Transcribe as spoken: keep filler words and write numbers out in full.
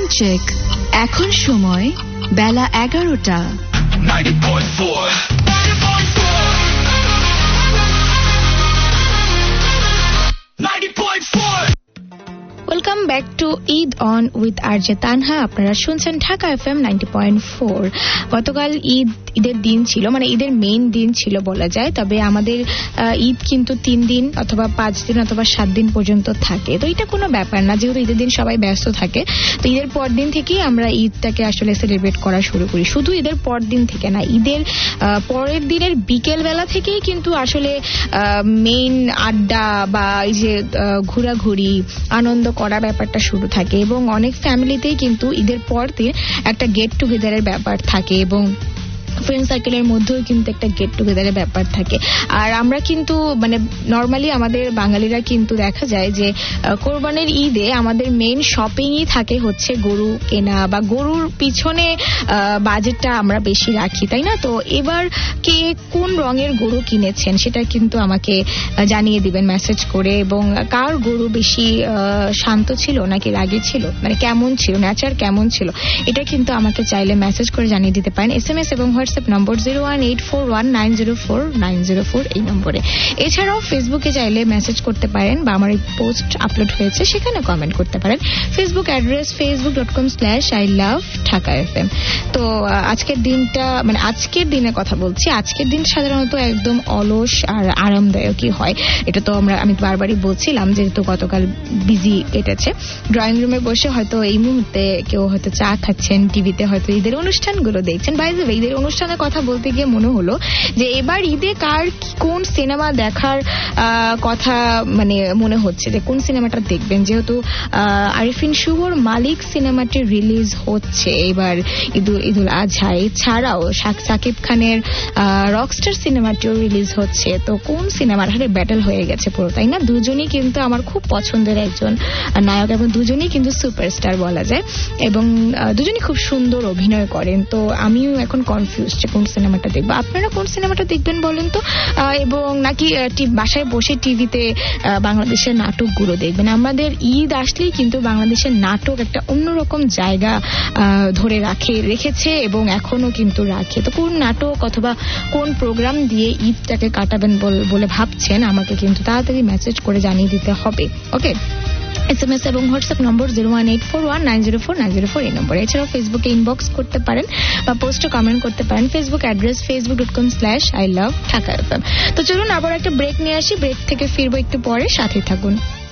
Check, এখন সময় বেলা এগারোটা। Welcome back to Eid on with RJ Tanha. আপনারা শুনছেন Dhaka FM ninety point four. গতকাল ঈদ ঈদের দিন ছিল, মানে ঈদের মেইন দিন ছিল বলা যায়। তবে আমাদের ঈদ কিন্তু তিন দিন অথবা পাঁচ দিন অথবা সাত দিন পর্যন্ত থাকে, তো এটা কোনো ব্যাপার না। যেহেতু ঈদের দিন সবাই ব্যস্ত থাকে, তো ঈদের পর দিন থেকেই আমরা ঈদটাকে আসলে সেলিব্রেট করা শুরু করি। শুধু ঈদের পর দিন থেকে না, ঈদের পরের দিনের বিকেল বেলা থেকেই কিন্তু আসলে মেইন আড্ডা বা এই যে ঘোরাঘুরি আনন্দ করা ব্যাপারটা শুরু থাকে। এবং অনেক ফ্যামিলিতেই কিন্তু ঈদের পর দিন একটা গেট টুগেদারের ব্যাপার থাকে এবং ফ্রেন্ড সার্কেলের মধ্যেও কিন্তু একটা গেট টুগেদারের ব্যাপার থাকে। আর আমরা কিন্তু মানে নর্মালি আমাদের বাঙালিরা কিন্তু দেখা যায় যে কোরবানির ঈদে আমাদের মেইন শপিংই থাকে হচ্ছে গরু কেনা বা গরুর পিছনে বাজেটটা আমরা বেশি রাখি, তাই না? তো এবার কে কোন রঙের গরু কিনেছেন সেটা কিন্তু আমাকে জানিয়ে দিবেন মেসেজ করে, এবং কার গরু বেশি শান্ত ছিল নাকি রাগী ছিল, মানে কেমন ছিল, নেচার কেমন ছিল, এটা কিন্তু আমাকে চাইলে মেসেজ করে জানিয়ে দিতে পারেন এস এম এস এবং WhatsApp number zero one eight four one nine zero four nine zero four এই নম্বরে। এছাড়াও ফেসবুকে চাইলে মেসেজ করতে পারেন বা আমার এই পোস্ট আপলোড হয়েছে সেখানে কমেন্ট করতে পারেন। Facebook address Facebook dot com slash I love Dhaka F M. তো আজকের দিনটা মানে আজকের দিনের কথা বলছি, আজকের দিন সাধারণত একদম অলস আর আরামদায়কই হয়। এটা তো আমরা আমি বারবারই বলছিলাম, যেহেতু গতকাল বিজি কেটেছে। ড্রয়িং রুমে বসে হয়তো এই মুহূর্তে কেউ হয়তো চা খাচ্ছেন, টিভিতে হয়তো ঈদের অনুষ্ঠানগুলো দেখছেন। বাই দ্য ওয়ে, ঈদের অনুষ্ঠানের কথা বলতে গিয়ে মনে হলো যে এবার ঈদে কার কোন সিনেমা দেখার কথা মানে মনে হচ্ছে যে কোন সিনেমাটা দেখবেন। যেহেতু আরিফিন শুভর মালিক সিনেমাটি রিলিজ হচ্ছে এবার ঈদুল ঈদুল আজহা, এছাড়াও সাকিব খানের রকস্টার সিনেমাটিও রিলিজ হচ্ছে। তো কোন সিনেমার হারে ব্যাটল হয়ে গেছে পুরো, তাই না? দুজনই কিন্তু আমার খুব পছন্দের একজন নায়ক এবং দুজনই কিন্তু সুপারস্টার বলা যায়, এবং দুজনই খুব সুন্দর অভিনয় করেন। তো আমিও এখন কনফিউজ যে কোন সিনেমাটা দেখবো। আপনারা কোন সিনেমাটা দেখবেন বলেন তো? এবং নাকি বাসায় বসে টিভিতে বাংলাদেশের নাটকগুলো দেখবেন? আমাদের ঈদ আসলেই কিন্তু বাংলাদেশের নাটক একটা অন্যরকম জায়গা ধরে রাখে রেখেছে এবং এখনো কিন্তু রাখে। তো কোন নাটক অথবা কোন প্রোগ্রাম দিয়ে ঈদটাকে কাটাবেন বলে ভাবছেন আমাকে কিন্তু তাড়াতাড়ি মেসেজ করে জানিয়ে দিতে হবে। ওকে, এস এম এস এবং WhatsApp number zero one eight four one nine zero four nine zero four এই নম্বর। এছাড়াও ফেসবুকে ইনবক্স করতে পারেন বা পোস্টে কমেন্ট করতে পারেন। Facebook address Facebook dot com slash I love Dhaka F M. তো চলুন আবার একটা ব্রেক নিয়ে আসি, ব্রেক থেকে ফিরবো একটু পরে, সাথে থাকুন।